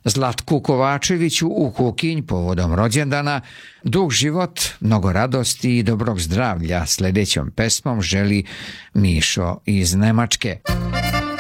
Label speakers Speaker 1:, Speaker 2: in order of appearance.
Speaker 1: Zlatku Kovačeviću u Kukinj povodom rođendana dug život, mnogo radosti i dobrog zdravlja sledećom pesmom želi Mišo iz Nemačke.